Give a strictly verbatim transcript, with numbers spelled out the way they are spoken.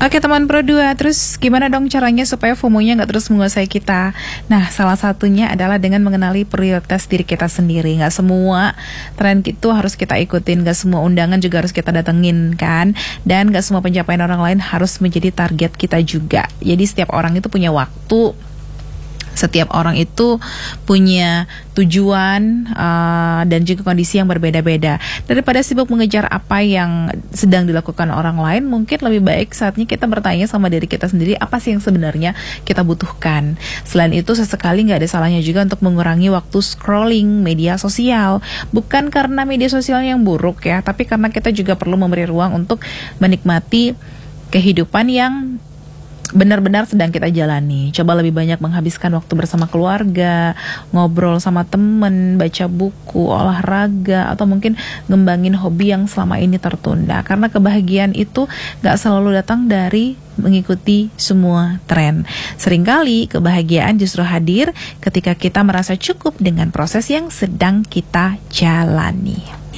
Oke teman Pro dua, terus gimana dong caranya supaya FOMO-nya nggak terus menguasai kita? Nah, salah satunya adalah dengan mengenali prioritas diri kita sendiri. Nggak semua tren itu harus kita ikutin, nggak semua undangan juga harus kita datengin kan, dan nggak semua pencapaian orang lain harus menjadi target kita juga. Jadi setiap orang itu punya waktu, setiap orang itu punya tujuan uh, dan juga kondisi yang berbeda-beda. Daripada sibuk mengejar apa yang sedang dilakukan orang lain, mungkin lebih baik saatnya kita bertanya sama diri kita sendiri, apa sih yang sebenarnya kita butuhkan. Selain itu, sesekali nggak ada salahnya juga untuk mengurangi waktu scrolling media sosial. Bukan karena media sosial yang buruk ya, tapi karena kita juga perlu memberi ruang untuk menikmati kehidupan yang benar-benar sedang kita jalani. Coba lebih banyak menghabiskan waktu bersama keluarga, ngobrol sama temen, baca buku, olahraga, atau mungkin ngembangin hobi yang selama ini tertunda. Karena kebahagiaan itu gak selalu datang dari mengikuti semua tren. Seringkali kebahagiaan justru hadir ketika kita merasa cukup dengan proses yang sedang kita jalani.